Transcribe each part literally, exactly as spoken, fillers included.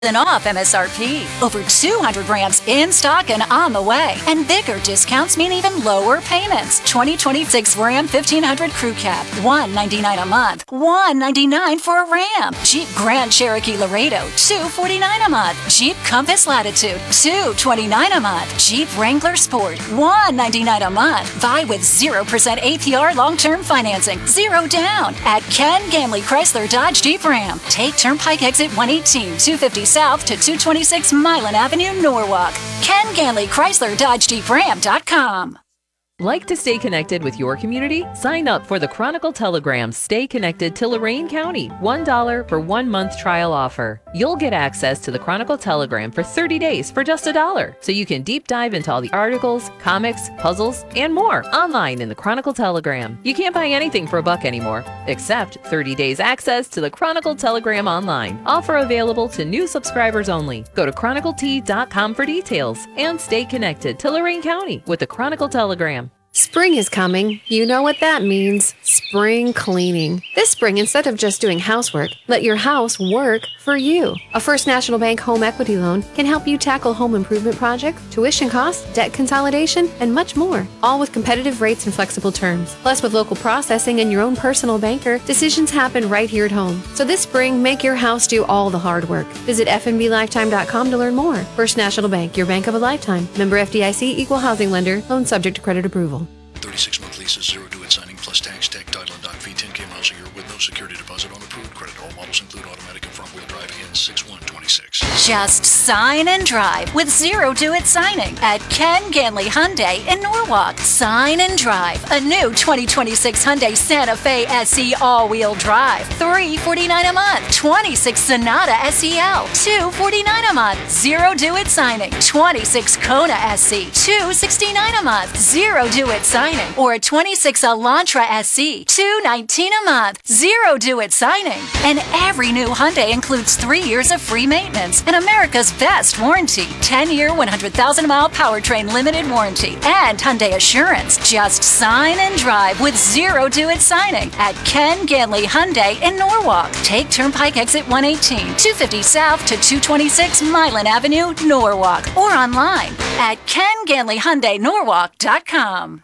off M S R P. Over two hundred Rams in stock and on the way. And bigger discounts mean even lower payments. twenty twenty-six Ram fifteen hundred Crew Cab, one hundred ninety-nine dollars a month. one hundred ninety-nine dollars for a Ram. Jeep Grand Cherokee Laredo, two hundred forty-nine dollars a month. Jeep Compass Latitude, two hundred twenty-nine dollars a month. Jeep Wrangler Sport, one hundred ninety-nine dollars a month. Buy with zero percent A P R long-term financing, zero down at Ken Gamley Chrysler Dodge Jeep Ram. Take Turnpike Exit one eighteen, two fifty South to two twenty-six Milan Avenue, Norwalk. Ken Ganley Chrysler Dodge Jeep Ram dot com. Like to stay connected with your community? Sign up for the Chronicle Telegram Stay Connected to Lorain County. one dollar for one month trial offer. You'll get access to the Chronicle Telegram for thirty days for just a dollar. So you can deep dive into all the articles, comics, puzzles, and more online in the Chronicle Telegram. You can't buy anything for a buck anymore, except thirty days access to the Chronicle Telegram online. Offer available to new subscribers only. Go to chronicle t dot com for details and stay connected to Lorain County with the Chronicle Telegram. Spring is coming. You know what that means. Spring cleaning. This spring, instead of just doing housework, let your house work for you. A First National Bank home equity loan can help you tackle home improvement projects, tuition costs, debt consolidation, and much more. All with competitive rates and flexible terms. Plus, with local processing and your own personal banker, decisions happen right here at home. So this spring, make your house do all the hard work. Visit f n b lifetime dot com to learn more. First National Bank, your bank of a lifetime. Member F D I C, equal housing lender. Loan subject to credit approval. thirty-six month leases, zero due at signing, plus tax, tech, title, and doc fee, ten K miles a year with no security deposit on approved credit. All models include automatic and front-wheel drive in six one twenty-six. Just sign and drive with zero due at signing at Ken Ganley Hyundai in Norwalk. Sign and drive a new twenty twenty-six Hyundai Santa Fe S E all-wheel drive, three hundred forty-nine dollars a month. twenty-six Sonata S E L, two hundred forty-nine dollars a month. Zero due at signing. twenty-six Kona S E, two hundred sixty-nine dollars a month. Zero due at signing. Or a twenty-six Elantra S E, two hundred nineteen dollars a month. Zero due at signing. And every new Hyundai includes three years of free maintenance and America's best warranty. ten-year, one hundred thousand mile powertrain limited warranty. And Hyundai Assurance. Just sign and drive with zero due at signing at Ken Ganley Hyundai in Norwalk. Take Turnpike Exit one eighteen, two fifty South to two twenty-six Milan Avenue, Norwalk. Or online at ken ganley hyundai norwalk dot com.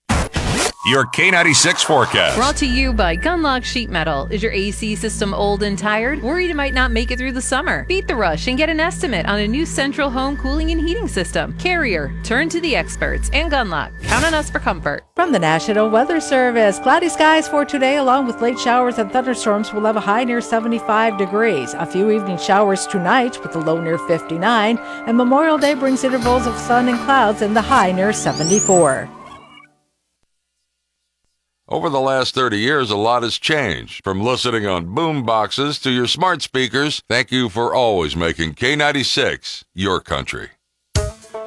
Your K ninety-six forecast. Brought to you by Gunlock Sheet Metal. Is your A C system old and tired? Worried it might not make it through the summer? Beat the rush and get an estimate on a new central home cooling and heating system. Carrier, turn to the experts. And Gunlock, count on us for comfort. From the National Weather Service, cloudy skies for today along with late showers and thunderstorms will have a high near seventy-five degrees. A few evening showers tonight with a low near fifty-nine. And Memorial Day brings intervals of sun and clouds and the high near seventy-four. Over the last thirty years, a lot has changed. From listening on boom boxes to your smart speakers, thank you for always making K ninety-six your country.